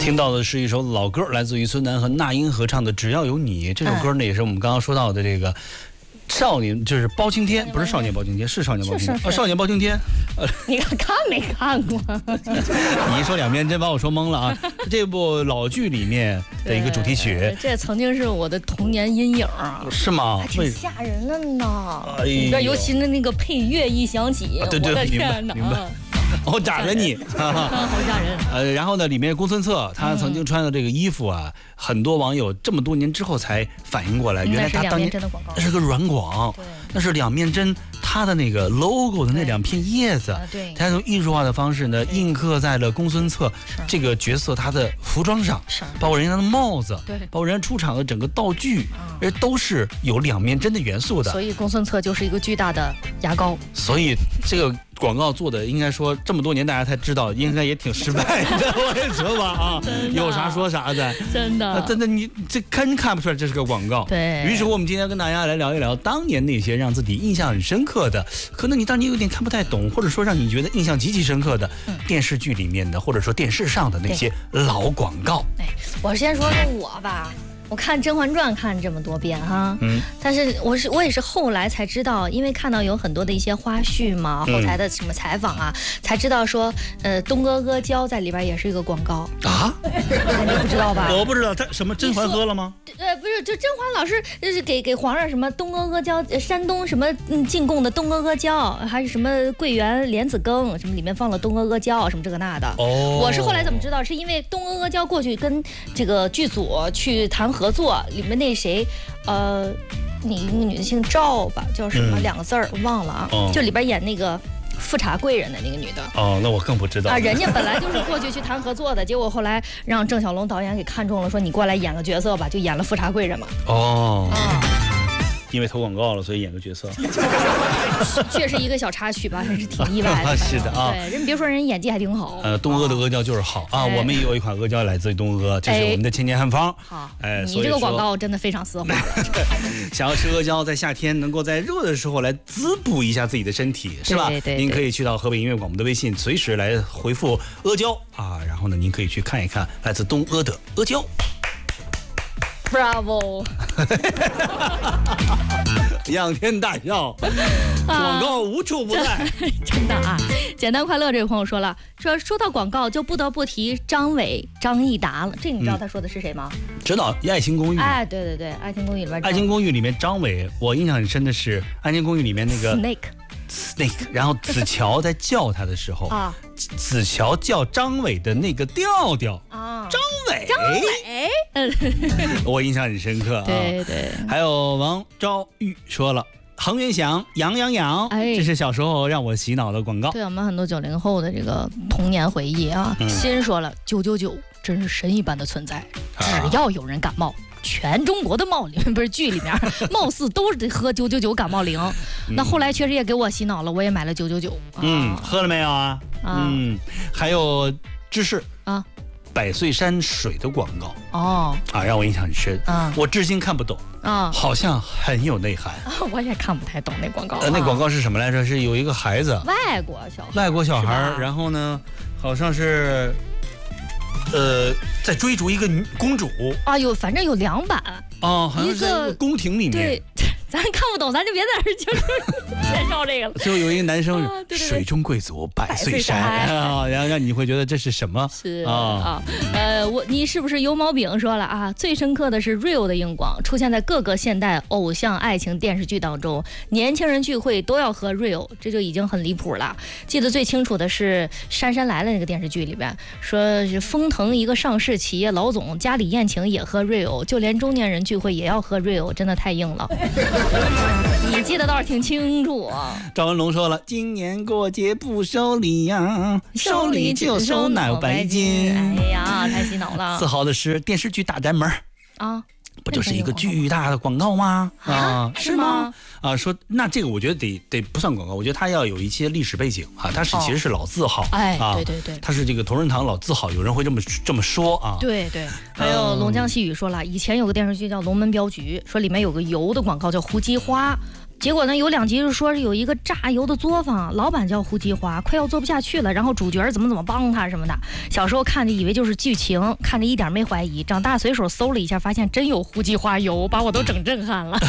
听到的是一首老歌，来自于孙楠和那英合唱的《只要有你》。这首歌呢，也是我们刚刚说到的这个少年，就是包青天，不是少年包青天，是少年包青天啊，少年包青天。 你看没看过？ 你一说两面真把我说懵了啊！这部老剧里面的一个主题曲， 这曾经是我的童年阴影啊， 是吗？ 还挺吓人的呢。 哎里边尤其那个配乐一响起， 对对， 我的天哪！ 明白。哦，咋了你？ 好吓人。 然后呢，里面公孙策他曾经穿的这个衣服啊，很多网友这么多年之后才反应过来，原来他当年那是个软广，那是两面针，他的那个 logo 的那两片叶子， 对， 他用艺术化的方式呢，印刻在了公孙策这个角色他的服装上，包括人家的帽子， 对， 包括人家出场的整个道具，都是有两面针的元素的。 所以公孙策就是一个巨大的牙膏。 所以这个广告做的应该说这么多年大家才知道，应该也挺失败的，我跟你说吧啊，有啥说啥的， 真的， 真的你这看不出来这是个广告。 对于是乎，我们今天跟大家来聊一聊当年那些让自己印象很深刻的，可能你当年有点看不太懂，或者说让你觉得印象极其深刻的电视剧里面的，或者说电视上的那些老广告。 哎，我先说说我吧。我看《甄嬛传》看这么多遍哈，但是我也是后来才知道，因为看到有很多的一些花絮嘛，后台的什么采访啊，才知道说，东阿阿胶在里边也是一个广告啊，你不知道吧？ 我不知道，他什么甄嬛喝了吗？ 不是，就甄嬛老师是给皇上什么东阿阿胶，山东什么进贡的东阿阿胶，还是什么桂圆莲子羹，什么里面放了东阿阿胶，什么这个那的。哦，我是后来怎么知道？是因为东阿阿胶过去跟这个剧组去谈合作，里面那谁，你女的姓赵吧，叫什么两个字儿忘了啊，就里边演那个富察贵人的那个女的。哦， 那我更不知道啊，人家本来就是过去谈合作的，结果后来让郑晓龙导演给看中了，说你过来演个角色吧，就演了富察贵人嘛。 哦。因为投广告了，所以演个角色， 确实一个小插曲吧，还是挺意外的。 是的啊， 对，人别说人演技还挺好。 东阿的阿胶就是好啊，我们也有一款阿胶来自于东阿，这是我们的千年汉方。 好，你这个广告真的非常丝滑了。 想要吃阿胶，在夏天能够在热的时候来滋补一下自己的身体，是吧？ 对。 您可以去到河北音乐广播的微信，随时来回复阿胶啊，然后呢，您可以去看一看来自东阿的阿胶。 Bravo！ 仰天大笑，广告无处不在， 真的啊！简单快乐这位朋友说了，说到广告就不得不提张伟、张益达了。这你知道他说的是谁吗？ 知道，《爱情公寓》。 哎，对，《爱情公寓》里边，《 爱情公寓》里面张伟，我印象很深的是《爱情公寓》里面那个 Snake， 然后子乔在叫他的时候啊，子乔叫张伟的那个调调啊，张伟，我印象很深刻啊。 对。 还有王昭玉说了，恒源祥，养，这是小时候让我洗脑的广告。 对我们很多90后的这个童年回忆啊。新说了，999真是神一般的存在，只要有人感冒。全中国的剧里面，貌似都是得喝999感冒灵。那后来确实也给我洗脑了，我也买了999。 喝了没有啊？还有芝士啊，百岁山水的广告让我印象很深我至今看不懂好像很有内涵我也看不太懂那广告。 那广告是什么来着？是有一个孩子， 外国小孩， 然后呢，好像是。在追逐一个公主啊，反正有2版好像是在一个宫廷里面。 对，咱看不懂，咱就别在这就是介绍这个了。 就有一个男生，水中贵族百岁山然后让你会觉得这是什么？ 是你是不是有毛病？说了啊，最深刻的是 Real 的硬广出现在各个现代偶像爱情电视剧当中，年轻人聚会都要喝 Real， 这就已经很离谱了。记得最清楚的是《杉杉来了》那个电视剧里边，说是丰腾一个上市企业老总家里宴请也喝 Real， 就连中年人聚会也要喝 Real， 真的太硬了。你记得倒是挺清楚啊。 赵文龙说了，今年过节不收礼呀，收礼就收脑白金。 哎呀，太洗脑了。 自豪的是电视剧大宅门啊，不就是一个巨大的广告吗？ 是吗？ 说那这个我觉得得不算广告，我觉得它要有一些历史背景它其实是老字号。 对， 它是这个同仁堂老字号，有人会这么说啊。 对，还有龙江细雨说了，以前有个电视剧叫《龙门镖局》，说里面有个油的广告叫胡姬花。 结果呢，有2集是说是有一个榨油的作坊，老板叫胡姬华，快要做不下去了，然后主角怎么帮他什么的。小时候看着以为就是剧情，看着一点没怀疑，长大随手搜了一下，发现真有胡姬华油，把我都整震撼了。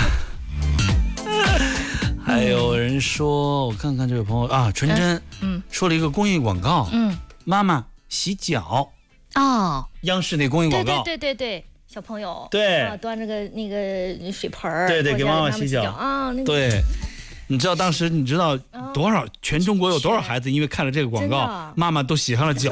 还有人说，我看看这位朋友啊，纯真，说了一个公益广告，妈妈洗脚，央视那公益广告， 对。小朋友对端着那个水盆儿， 对，给妈妈洗脚啊。对，你知道当时多少全中国有多少孩子因为看了这个广告，妈妈都洗上了脚。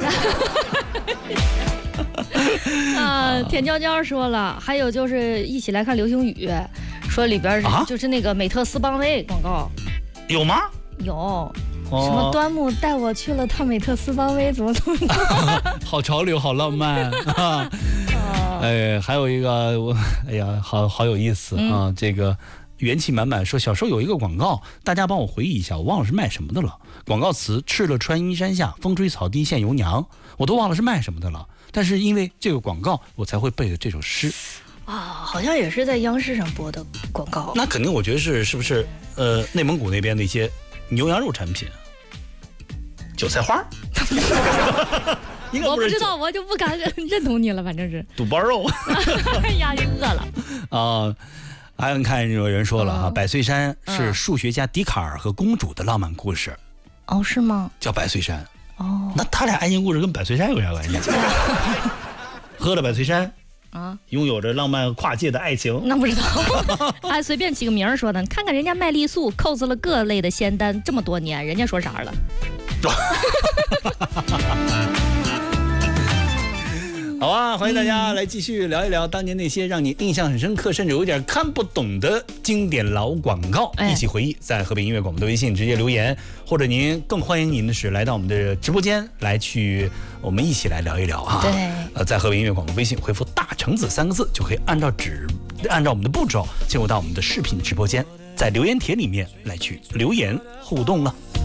田娇娇说了，还有就是一起来看流星雨，说里边就是那个美特斯邦威广告， 有吗？ 有。什么端木带我去了趟美特斯邦威，怎么好潮流，好浪漫啊！还有一个好有意思啊！这个元气满满说，小时候有一个广告，大家帮我回忆一下，我忘了是卖什么的了。广告词：赤了穿衣山下，风吹草低见油娘，我都忘了是卖什么的了。但是因为这个广告，我才会背的这首诗。 好像也是在央视上播的广告。 那肯定，我觉得是不是内蒙古那边的一些牛羊肉产品？韭菜花我不知道，我就不敢认同你了，反正是肚包肉。 哎呀，就饿了啊！还看有人说了百岁山是数学家笛卡尔和公主的浪漫故事。 是吗？ 叫百岁山。那他俩爱情故事跟百岁山有啥关系？喝了百岁山拥有着浪漫跨界的爱情。 那不知道，还随便起个名说的。看看人家麦丽素 cos 了各类的仙丹这么多年，人家说啥了？ 好啊，欢迎大家来继续聊一聊当年那些让你印象很深刻，甚至有点看不懂的经典老广告，一起回忆。在和平音乐广播的微信直接留言，或者您更欢迎您的是来到我们的直播间来我们一起来聊一聊啊。 对， 在和平音乐广播微信回复大橙子3个字，就可以按照我们的步骤进入到我们的视频直播间，在留言帖里面来去留言互动了。